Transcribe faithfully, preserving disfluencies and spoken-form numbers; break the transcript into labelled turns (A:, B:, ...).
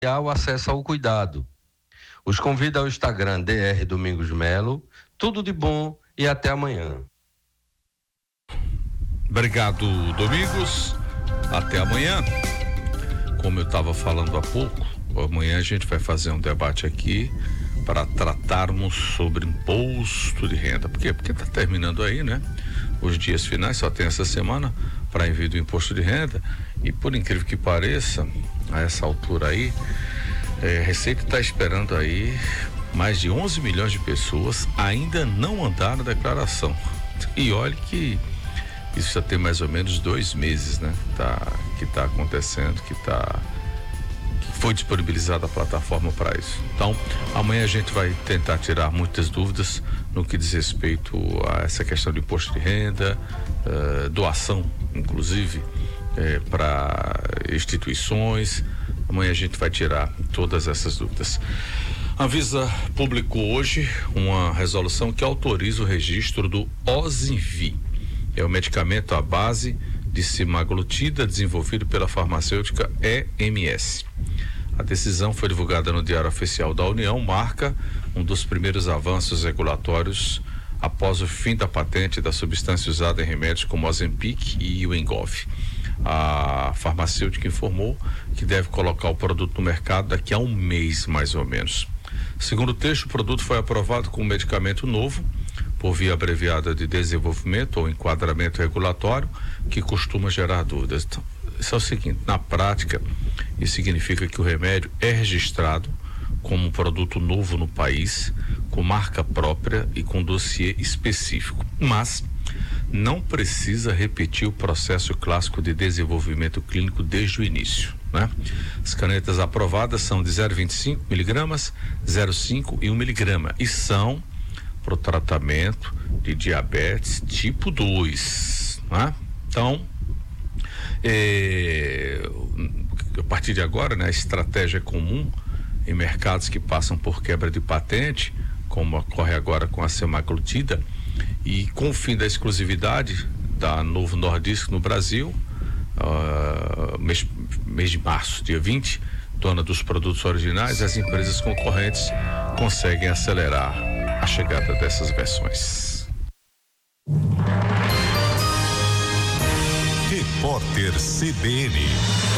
A: o acesso ao cuidado. Os convido ao Instagram D R Domingos Melo. Tudo de bom e até amanhã.
B: Obrigado, Domingos. Até amanhã. Como eu estava falando há pouco, amanhã a gente vai fazer um debate aqui para tratarmos sobre imposto de renda. Por quê? Porque está terminando aí, né? Os dias finais, só tem essa semana para envio do imposto de renda. E por incrível que pareça, a essa altura aí, é, a Receita está esperando aí mais de onze milhões de pessoas ainda não mandaram a declaração. E olhe que isso já tem mais ou menos dois meses, né? Tá, que está acontecendo, que tá que foi disponibilizada a plataforma para isso. Então, amanhã a gente vai tentar tirar muitas dúvidas no que diz respeito a essa questão do imposto de renda, uh, doação, inclusive, eh, para instituições. Amanhã a gente vai tirar todas essas dúvidas. A Anvisa publicou hoje uma resolução que autoriza o registro do Ozempic. É o medicamento à base de semaglutida desenvolvido pela farmacêutica E M S. A decisão foi divulgada no Diário Oficial da União, marca um dos primeiros avanços regulatórios após o fim da patente da substância usada em remédios como Ozempic e o Wegovy. A farmacêutica informou que deve colocar o produto no mercado daqui a um mês, mais ou menos. Segundo o texto, o produto foi aprovado como medicamento novo, por via abreviada de desenvolvimento ou enquadramento regulatório, que costuma gerar dúvidas. Então, isso é o seguinte: na prática, isso significa que o remédio é registrado como um produto novo no país, com marca própria e com dossiê específico, mas não precisa repetir o processo clássico de desenvolvimento clínico desde o início, né? As canetas aprovadas são de zero vírgula vinte e cinco miligramas, zero vírgula cinco e um miligrama e são para o tratamento de diabetes tipo dois, né? Então, é, a partir de agora, né, a estratégia comum em mercados que passam por quebra de patente, como ocorre agora com a semaglutida, e com o fim da exclusividade da Novo Nordisk no Brasil, uh, mês, mês de março, dia vinte, dona dos produtos originais, as empresas concorrentes conseguem acelerar a chegada dessas versões.
C: Repórter C B N.